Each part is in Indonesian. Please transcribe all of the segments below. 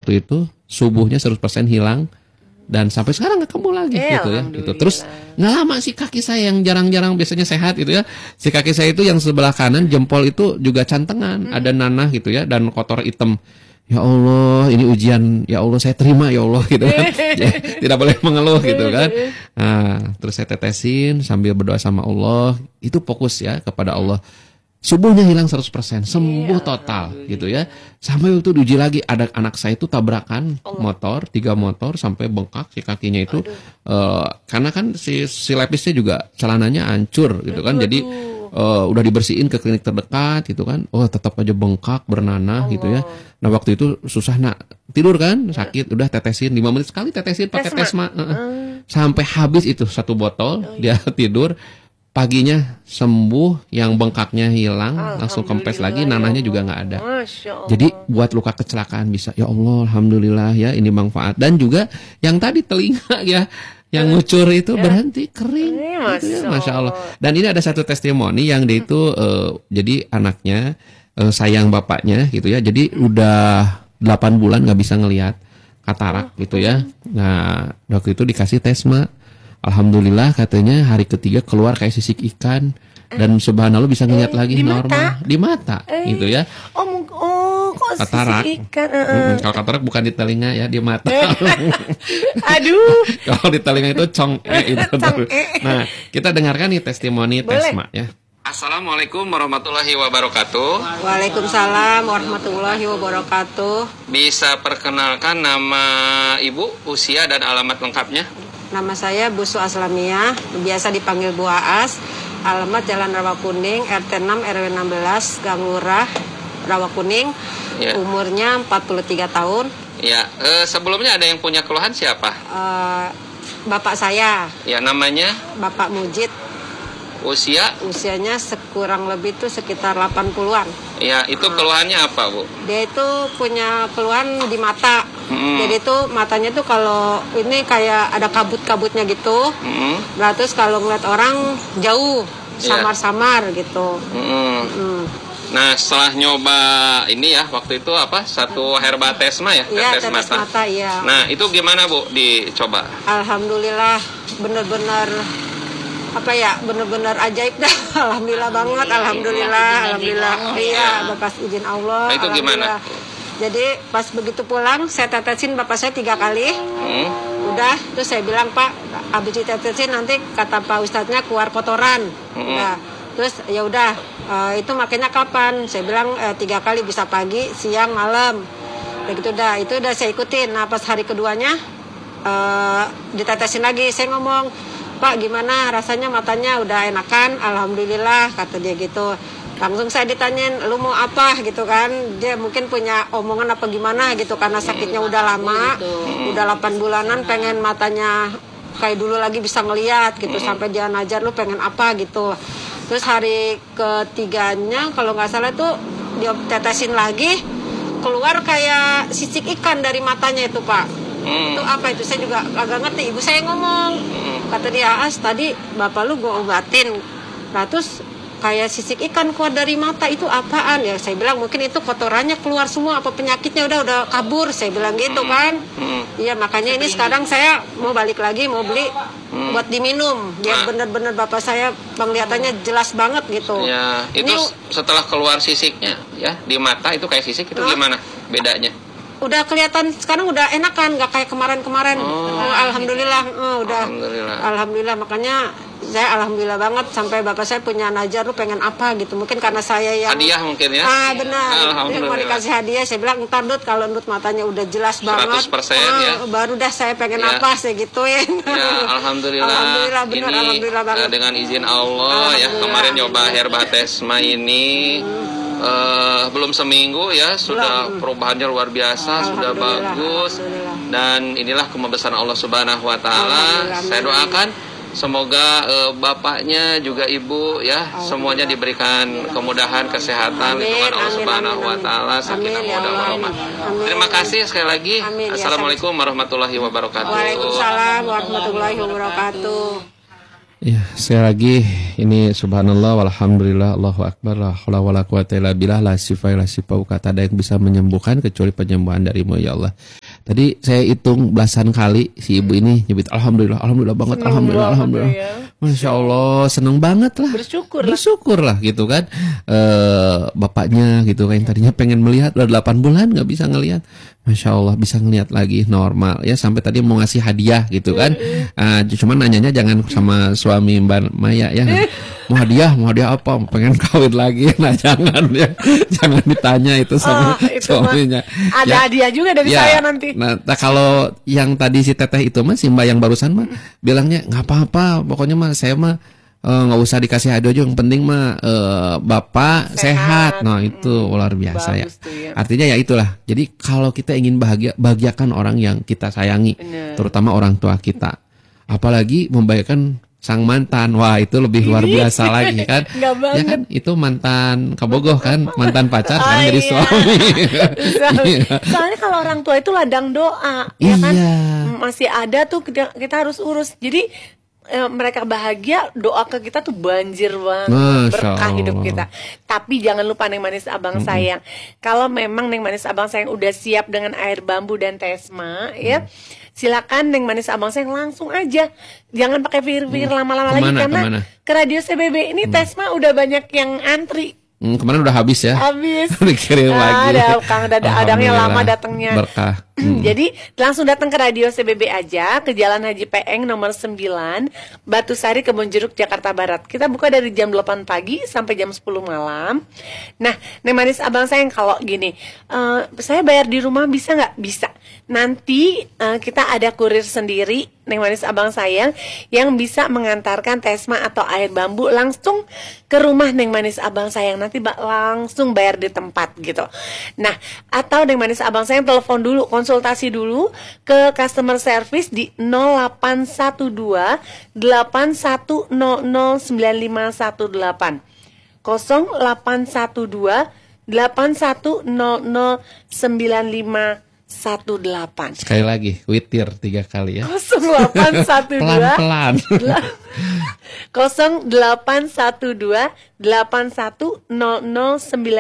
waktu itu, subuhnya 100% hilang dan sampai sekarang nggak kambuh lagi gitu ya. Gitu. Terus nggak lama sih kaki saya yang jarang-jarang biasanya sehat gitu ya. Si kaki saya itu yang sebelah kanan jempol itu juga cantengan, ada nanah gitu ya dan kotor hitam. Ya Allah, ini ujian, ya Allah saya terima ya Allah gitu kan. Ya, tidak boleh mengeluh gitu kan. Nah, terus saya tetesin sambil berdoa sama Allah, itu fokus ya kepada Allah. Subuhnya hilang 100%, sembuh total gitu ya. Sampai waktu diuji lagi ada anak saya itu tabrakan motor, 3 motor sampai bengkak si kakinya itu. Karena kan si lepisnya juga celananya hancur gitu kan. Jadi udah dibersihin ke klinik terdekat gitu kan. Oh, tetap aja bengkak, bernanah gitu ya. Nah, waktu itu susah tidur kan, sakit, udah tetesin 5 menit sekali tetesin pakai Tesma. Sampai habis itu 1 botol, dia tidur. Paginya sembuh, yang bengkaknya hilang, langsung kempes lagi, nanahnya juga nggak ada. Jadi buat luka kecelakaan bisa, ya Allah, alhamdulillah ya, ini manfaat. Dan juga yang tadi telinga ya, yang ngucur itu berhenti, kering. Gitu ya, Masya Allah. Dan ini ada satu testimoni yang dia itu, jadi anaknya sayang bapaknya gitu ya, jadi udah 8 bulan nggak bisa ngelihat, katarak gitu ya. Nah, waktu itu dikasih Tesma. Alhamdulillah katanya hari ketiga keluar kayak sisik ikan dan subhanallah bisa ngeliat lagi di normal di mata gitu ya. Kok katarak. sisik ikan? Kalau katarak bukan di telinga ya, di mata. Aduh. Kalau di telinga itu itu. Nah, kita dengarkan nih testimoni Tesma ya. Assalamualaikum warahmatullahi wabarakatuh. Waalaikumsalam warahmatullahi wabarakatuh. Bisa perkenalkan nama ibu, usia dan alamat lengkapnya? Nama saya Busu Aslamiyah, biasa dipanggil Bu Aas. Alamat Jalan Rawa Kuning, RT 6 RW 16, Gang Lurah, Rawa Kuning. Ya. Umurnya 43 tahun. Ya, sebelumnya ada yang punya keluhan siapa? Bapak saya. Ya, namanya? Bapak Mujid. Usianya kurang lebih itu sekitar 80-an. Ya, itu keluhannya apa, Bu? Dia itu punya keluhan di mata. Jadi itu matanya tuh kalau ini kayak ada kabut-kabutnya gitu. Nah, terus kalau ngeliat orang jauh, samar-samar gitu. Nah, setelah nyoba ini ya, waktu itu apa? Satu herba Tesma ya? Iya, tetes mata, iya. Nah, itu gimana, Bu, dicoba? Alhamdulillah, bener-bener bener-bener ajaib dah. Alhamdulillah banget, alhamdulillah. Iya, bekas izin Allah. Nah, itu gimana? Jadi pas begitu pulang, saya tetesin bapak saya 3 kali. Udah, terus saya bilang, Pak, habis ditetesin nanti kata Pak Ustadznya keluar kotoran. Udah, terus ya udah, itu makanya kapan? Saya bilang 3 kali, bisa pagi, siang, malam. Begitu dah, itu udah saya ikutin. Nah, pas hari keduanya ditetesin lagi, saya ngomong, Pak, gimana rasanya matanya? Udah enakan? Alhamdulillah, kata dia gitu. Langsung saya ditanyain, lu mau apa gitu kan? Dia mungkin punya omongan apa gimana gitu, karena sakitnya udah lama, udah 8 bulanan, pengen matanya kayak dulu lagi bisa ngeliat gitu. Sampai dia najar, lu pengen apa gitu. Terus hari ketiganya kalau nggak salah tuh dia tetesin lagi, keluar kayak sisik ikan dari matanya itu, Pak. Itu apa itu? Saya juga agak ngerti. Ibu saya ngomong, kata dia, As, tadi bapak lu gue obatin. Nah, terus kayak sisik ikan keluar dari mata, itu apaan? Ya saya bilang mungkin itu kotorannya keluar semua, apa penyakitnya udah kabur. Saya bilang gitu kan. Iya, makanya ini sekarang saya mau balik lagi, mau beli buat diminum. Biar bener-bener bapak saya penglihatannya jelas banget gitu. Ya, itu ini, setelah keluar sisiknya ya di mata itu kayak sisik itu gimana bedanya? Udah kelihatan sekarang, udah enakan, nggak kayak kemarin-kemarin. Alhamdulillah, udah. Alhamdulillah, makanya saya alhamdulillah banget. Sampai bapak saya punya najar, lu pengen apa gitu. Mungkin karena saya yang hadiah mungkin ya. Benar. Dia mau dikasih hadiah. Saya bilang, ntar Dut, kalau Dut matanya udah jelas banget, 100% ya. Baru dah saya pengen apa, saya gituin. Ya, alhamdulillah. Alhamdulillah, benar, ini alhamdulillah banget. Dengan izin Allah ya, kemarin nyoba herba Tesma ini. Belum seminggu ya, sudah perubahannya luar biasa, sudah bagus. Dan inilah kemesraan Allah Subhanahu wa taala. Saya doakan semoga bapaknya juga ibu ya, semuanya diberikan kemudahan, kesehatan, lindungan Allah Subhanahu wa taala, sakinah mawaddah warahmah. Terima kasih sekali lagi. Assalamualaikum warahmatullahi wabarakatuh. Waalaikumsalam warahmatullahi wabarakatuh. Ya, sekali lagi ini subhanallah walhamdulillah Allahu akbar la haula wala quwata illa billah la sifaa la sifaa kata ada yang bisa menyembuhkan kecuali penyembuhan darimu ya Allah. Tadi saya hitung belasan kali si ibu ini nyebut alhamdulillah banget, alhamdulillah. Ya. Masya Allah, seneng banget lah. Bersyukur lah gitu kan. Bapaknya gitu kan, tadinya pengen melihat udah 8 bulan nggak bisa ngelihat. Masya Allah bisa ngelihat lagi normal ya, sampai tadi mau ngasih hadiah gitu kan. Cuman nanyanya jangan sama suami Mbak Maya ya. Mau hadiah apa? Pengen kawin lagi. Nah jangan ya, jangan ditanya itu sama suaminya. Ada hadiah juga dari saya nanti. Nah kalau yang tadi si teteh itu mah, si Mbak yang barusan mah bilangnya nggak apa-apa, pokoknya mah saya mah nggak usah dikasih hadiah aja, yang penting mah bapak sehat. Nah itu luar biasa ya. Artinya ya itulah. Jadi kalau kita ingin bahagiakan orang yang kita sayangi, terutama orang tua kita, apalagi membahagiakan sang mantan, wah itu lebih luar biasa lagi kan. Ya kan, itu mantan kabogoh kan, mantan pacar kan jadi suami. Soalnya kalau orang tua itu ladang doa, ya kan, masih ada tuh kita harus urus. Jadi mereka bahagia, doa ke kita tuh banjir banget, berkah hidup kita. Tapi jangan lupa Neng Manis Abang sayang, kalau memang Neng Manis Abang sayang udah siap dengan air bambu dan tesma, ya silakan Neng Manis Abang sayang langsung aja, jangan pakai pikir-pikir lama-lama lagi, karena ke Radio CBB ini tesma udah banyak yang antri. Kemarin udah habis ya. Habis. Dikirim lagi. Ada Kang Adangnya lama datangnya. Berkah. Jadi langsung datang ke Radio CBB aja, ke Jalan Haji Peeng nomor 9, Batu Sari, Kebonjeruk, Jakarta Barat. Kita buka dari jam 8 pagi sampai jam 10 malam. Nah, Neng Manis Abang sayang, kalau gini, saya bayar di rumah bisa nggak? Bisa. Nanti kita ada kurir sendiri, Neng Manis Abang sayang, yang bisa mengantarkan tesma atau air bambu langsung ke rumah Neng Manis Abang sayang. Nanti langsung bayar di tempat gitu. Nah, atau Neng Manis Abang sayang telepon dulu, konsultasi dulu ke customer service di 0812 8100 9518. 0812 8100 9518. Sekali lagi, witir 3 kali ya. 0812 pelan-pelan. 0812 8100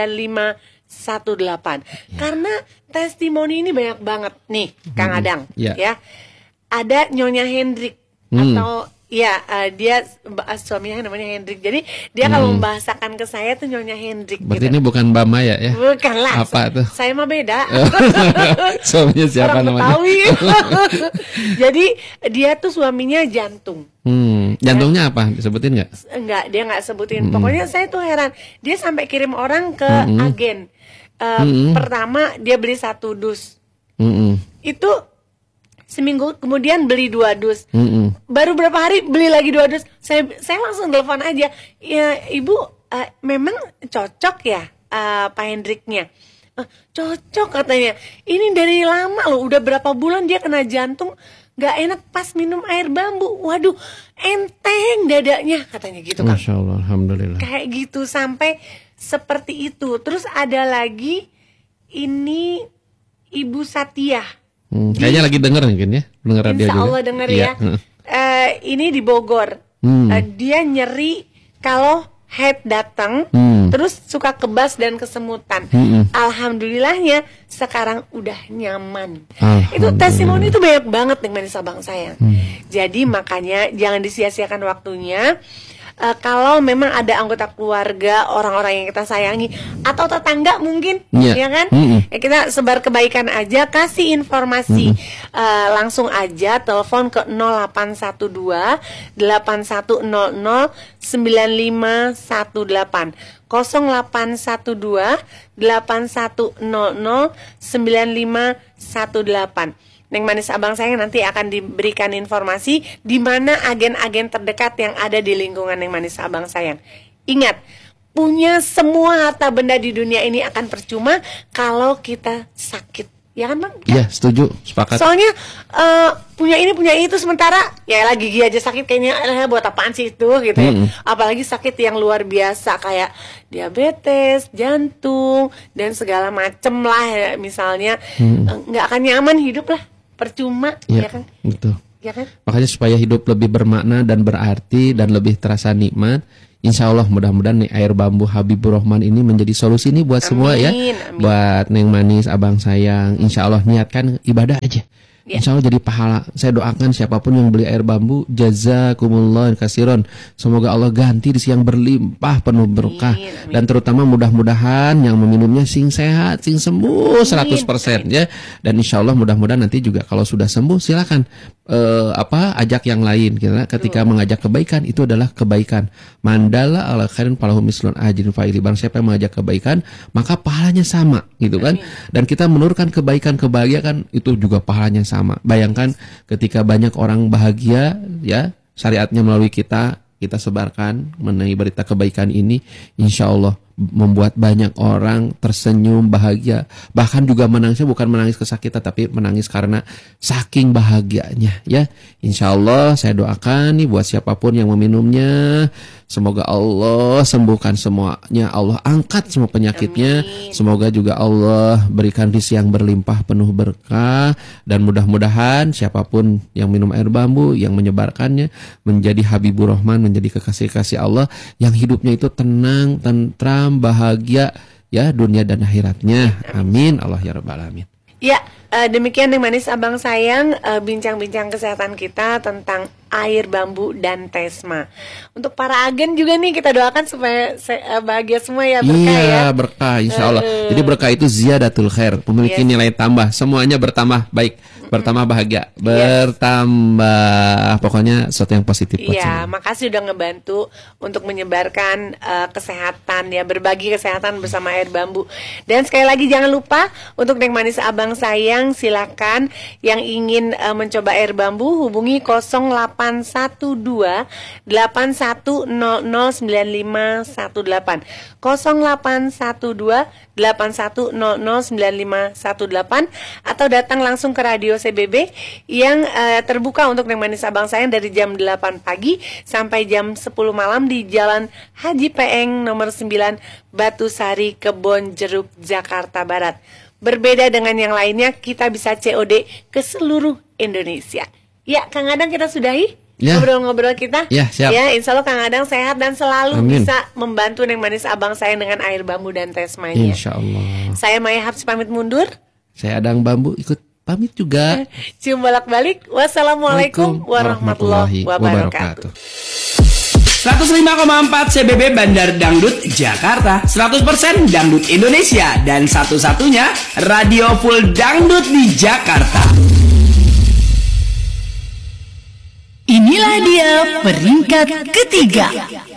9518. Karena testimoni ini banyak banget nih, Kang Adang, ya. Ada Nyonya Hendrik atau dia suaminya namanya Hendrik. Jadi dia kalau membahasakan ke saya tuh Nyonya Hendrik. Berarti gitu. ini bukan Mbak Maya ya? Bukan lah. Apa tuh? Saya mah beda. Suaminya siapa namanya? Jadi dia tuh suaminya jantung. Jantungnya apa? Disebutin nggak? Enggak, dia nggak sebutin. Pokoknya saya tuh heran. Dia sampai kirim orang ke agen. Pertama dia beli 1 dus. Itu seminggu kemudian beli 2 dus. Baru berapa hari beli lagi 2 dus. Saya langsung telepon aja. Ya ibu, memang cocok ya Pak Hendriknya? Cocok katanya. Ini dari lama loh, udah berapa bulan dia kena jantung, gak enak pas minum air bambu. Waduh, enteng dadanya katanya gitu kan. Masya Allah, alhamdulillah. Kayak gitu sampai seperti itu. Terus ada lagi ini Ibu Satya. Kayaknya lagi denger mungkin ya, denger radio juga. Insya Allah denger ya. Ini di Bogor. Dia nyeri kalau head datang, terus suka kebas dan kesemutan. Alhamdulillahnya sekarang udah nyaman. Itu testimoni itu banyak banget nih Manis Abang sayang. Jadi makanya jangan disia-siakan waktunya. Kalau memang ada anggota keluarga, orang-orang yang kita sayangi, atau tetangga mungkin, ya kan? Ya kita sebar kebaikan aja, kasih informasi. Langsung aja telepon ke 0812 8100 9518. 0812 8100 9518. Neng Manis Abang sayang nanti akan diberikan informasi di mana agen-agen terdekat yang ada di lingkungan Neng Manis Abang sayang. Ingat, punya semua harta benda di dunia ini akan percuma kalau kita sakit. Ya kan Bang? Iya, setuju, sepakat. Soalnya punya ini punya itu, sementara ya lagi gigi aja sakit, kayaknya buat apaan sih itu gitu ya. Apalagi sakit yang luar biasa kayak diabetes, jantung dan segala macem lah ya, misalnya nggak akan nyaman hidup lah, percuma ya kan? Betul. Ya kan? Makanya supaya hidup lebih bermakna dan berarti dan lebih terasa nikmat, Insya Allah mudah-mudahan nih air bambu Habibur Rahman ini menjadi solusi nih buat semua ya. Amin. Buat Neng Manis, abang sayang. Insya Allah niatkan ibadah aja. Insya Allah jadi pahala. Saya doakan siapapun yang beli air bambu, jazakumullah kasiron. Semoga Allah ganti di siang berlimpah penuh berkah. Amin. Dan terutama mudah-mudahan yang meminumnya sing sehat, sing sembuh 100% ya. Dan insya Allah mudah-mudahan nanti juga kalau sudah sembuh silakan ajak yang lain. Ketika mengajak kebaikan itu adalah kebaikan. Mandala ala khairin falahu mislun ajrin fa'ili. Barang siapa yang mengajak kebaikan maka pahalanya sama gitu kan. Dan kita menurunkan kebaikan kebahagiaan itu juga pahalanya sama. Bayangkan ketika banyak orang bahagia ya, syariatnya melalui kita sebarkan mengenai berita kebaikan ini, insya Allah membuat banyak orang tersenyum bahagia, bahkan juga menangisnya bukan menangis kesakitan tapi menangis karena saking bahagianya ya. Insya Allah saya doakan nih buat siapapun yang meminumnya, semoga Allah sembuhkan semuanya, Allah angkat semua penyakitnya. Amin. Semoga juga Allah berikan rezeki yang berlimpah penuh berkah, dan mudah-mudahan siapapun yang minum air bambu, yang menyebarkannya menjadi Habibur Rahman, menjadi kekasih-kasih Allah yang hidupnya itu tenang, tentram, bahagia ya dunia dan akhiratnya. Amin Allah ya rabbal alamin. Ya, demikian Neng Manis abang sayang, bincang-bincang kesehatan kita tentang air bambu dan Tesma. Untuk para agen juga nih kita doakan supaya bahagia semua ya, berkah ya. Iya, berkah insya Allah. Jadi berkah itu ziyadatul khair, memiliki nilai tambah, semuanya bertambah baik, bertambah bahagia, bertambah pokoknya sesuatu yang positif buat Iya, semua. makasih udah ngebantu untuk menyebarkan kesehatan ya, berbagi kesehatan bersama air bambu. Dan sekali lagi jangan lupa untuk Neng Manis abang sayang, silakan yang ingin mencoba air bambu hubungi 0812 81009518 0812 81009518 atau datang langsung ke Radio CBB yang terbuka untuk Neng Manis abang sayang dari jam 8 pagi sampai jam 10 malam di Jalan Haji Peeng nomor 9 Batu Sari, Kebon Jeruk, Jakarta Barat. Berbeda dengan yang lainnya, kita bisa COD ke seluruh Indonesia. Ya, Kang Adang kita sudahi ngobrol-ngobrol kita. Ya, siap. Ya, insya Allah Kang Adang sehat dan selalu Amin. bisa membantu Neng Manis abang sayang dengan air bambu dan Tesmanya. Insya Allah. Saya Maya Hapsi pamit mundur. Saya Adang Bambu ikut pamit juga. Cium bolak-balik. Wassalamualaikum warahmatullahi wabarakatuh. 105,4 CBB Bandar Dangdut Jakarta, 100% dangdut Indonesia, dan satu-satunya radio full dangdut di Jakarta. Inilah dia peringkat ketiga.